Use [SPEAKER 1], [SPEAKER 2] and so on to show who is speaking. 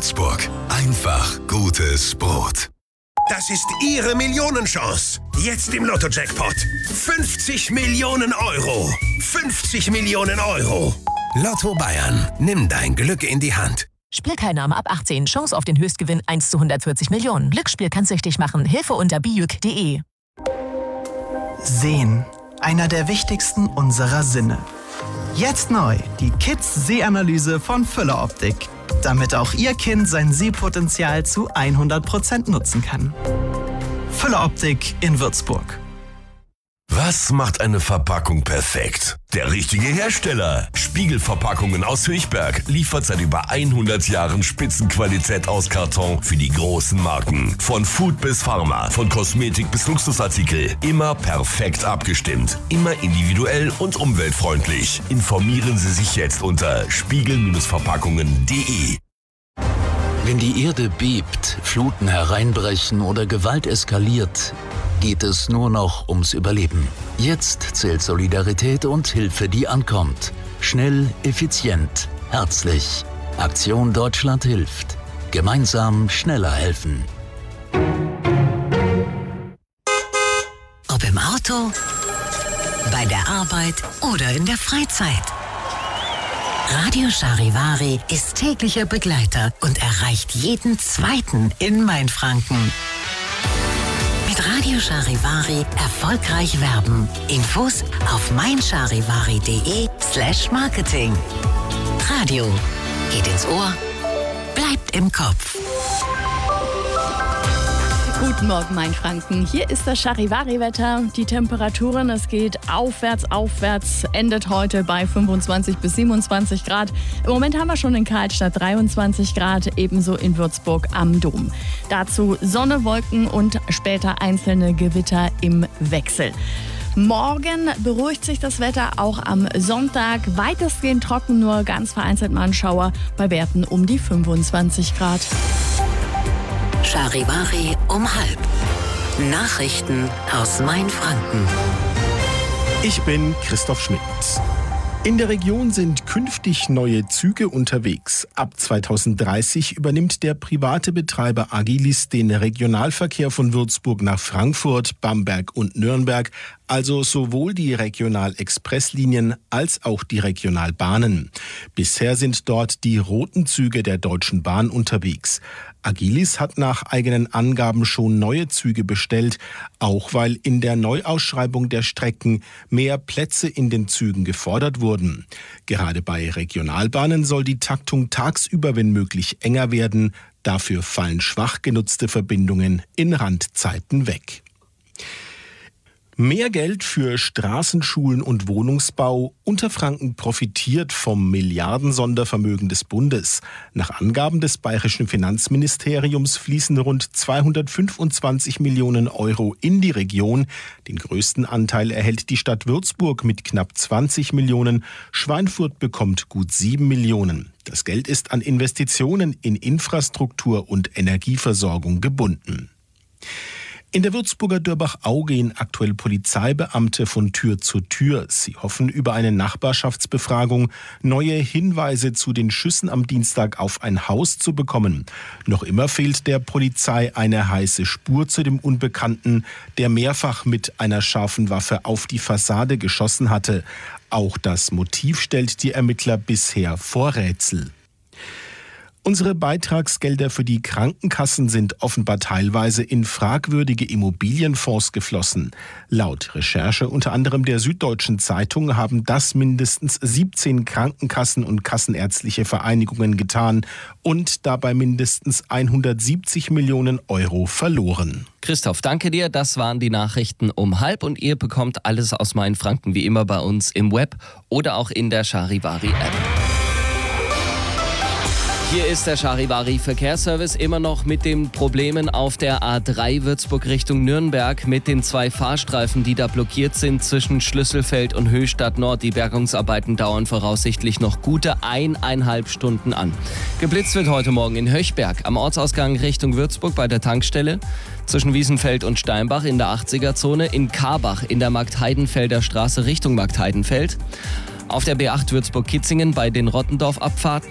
[SPEAKER 1] Würzburg. Einfach gutes Brot.
[SPEAKER 2] Das ist Ihre Millionenchance. Jetzt im Lotto-Jackpot. 50 Millionen Euro. 50 Millionen Euro. Lotto Bayern. Nimm dein Glück in die Hand.
[SPEAKER 3] Spielteilnahme ab 18. Chance auf den Höchstgewinn 1 zu 140 Millionen. Glücksspiel kann süchtig machen. Hilfe unter biüc.de.
[SPEAKER 4] Sehen. Einer der wichtigsten unserer Sinne. Jetzt neu. Die Kids-Sehanalyse von Füller Optik. Damit auch Ihr Kind sein Sehpotenzial zu 100% nutzen kann. Füller Optik in Würzburg.
[SPEAKER 1] Was macht eine Verpackung perfekt? Der richtige Hersteller. Spiegelverpackungen aus Höchberg liefert seit über 100 Jahren Spitzenqualität aus Karton für die großen Marken. Von Food bis Pharma, von Kosmetik bis Luxusartikel. Immer perfekt abgestimmt. Immer individuell und umweltfreundlich. Informieren Sie sich jetzt unter spiegel-verpackungen.de.
[SPEAKER 5] Wenn die Erde bebt, Fluten hereinbrechen oder Gewalt eskaliert, geht es nur noch ums Überleben. Jetzt zählt Solidarität und Hilfe, die ankommt. Schnell, effizient, herzlich. Aktion Deutschland hilft. Gemeinsam schneller helfen.
[SPEAKER 6] Ob im Auto, bei der Arbeit oder in der Freizeit. Radio Charivari ist täglicher Begleiter und erreicht jeden Zweiten in Mainfranken. Mit Radio Charivari erfolgreich werben. Infos auf meincharivari.de/Marketing. Radio geht ins Ohr, bleibt im Kopf.
[SPEAKER 7] Guten Morgen, Mainfranken. Hier ist das Charivari-Wetter. Die Temperaturen, es geht aufwärts, endet heute bei 25 bis 27 Grad. Im Moment haben wir schon in Karlstadt 23 Grad, ebenso in Würzburg am Dom. Dazu Sonne, Wolken und später einzelne Gewitter im Wechsel. Morgen beruhigt sich das Wetter, auch am Sonntag. Weitestgehend trocken, nur ganz vereinzelt mal ein Schauer bei Werten um die 25 Grad.
[SPEAKER 6] Charivari um 12:30. Nachrichten aus Mainfranken.
[SPEAKER 8] Ich bin Christoph Schmidt. In der Region sind künftig neue Züge unterwegs. Ab 2030 übernimmt der private Betreiber Agilis den Regionalverkehr von Würzburg nach Frankfurt, Bamberg und Nürnberg, also sowohl die Regional-Expresslinien als auch die Regionalbahnen. Bisher sind dort die roten Züge der Deutschen Bahn unterwegs. Agilis hat nach eigenen Angaben schon neue Züge bestellt, auch weil in der Neuausschreibung der Strecken mehr Plätze in den Zügen gefordert wurden. Gerade bei Regionalbahnen soll die Taktung tagsüber, wenn möglich, enger werden. Dafür fallen schwach genutzte Verbindungen in Randzeiten weg. Mehr Geld für Straßenschulen und Wohnungsbau. Unterfranken profitiert vom Milliarden-Sondervermögen des Bundes. Nach Angaben des bayerischen Finanzministeriums fließen rund 225 Millionen Euro in die Region. Den größten Anteil erhält die Stadt Würzburg mit knapp 20 Millionen. Schweinfurt bekommt gut 7 Millionen. Das Geld ist an Investitionen in Infrastruktur und Energieversorgung gebunden. In der Würzburger Dörbach-Au gehen aktuell Polizeibeamte von Tür zu Tür. Sie hoffen, über eine Nachbarschaftsbefragung neue Hinweise zu den Schüssen am Dienstag auf ein Haus zu bekommen. Noch immer fehlt der Polizei eine heiße Spur zu dem Unbekannten, der mehrfach mit einer scharfen Waffe auf die Fassade geschossen hatte. Auch das Motiv stellt die Ermittler bisher vor Rätsel. Unsere Beitragsgelder für die Krankenkassen sind offenbar teilweise in fragwürdige Immobilienfonds geflossen. Laut Recherche unter anderem der Süddeutschen Zeitung haben das mindestens 17 Krankenkassen und kassenärztliche Vereinigungen getan und dabei mindestens 170 Millionen Euro verloren.
[SPEAKER 9] Christoph, danke dir. Das waren die Nachrichten um 12:30 und ihr bekommt alles aus Mainfranken wie immer bei uns im Web oder auch in der Charivari-App. Hier ist der Charivari Verkehrsservice immer noch mit den Problemen auf der A3 Würzburg Richtung Nürnberg mit den 2 Fahrstreifen, die da blockiert sind zwischen Schlüsselfeld und Höchstadt Nord. Die Bergungsarbeiten dauern voraussichtlich noch gute 1,5 Stunden an. Geblitzt wird heute Morgen in Höchberg am Ortsausgang Richtung Würzburg bei der Tankstelle, zwischen Wiesenfeld und Steinbach in der 80er-Zone, in Karbach in der Marktheidenfelder Straße Richtung Marktheidenfeld, auf der B8 Würzburg-Kitzingen bei den Rottendorf-Abfahrten,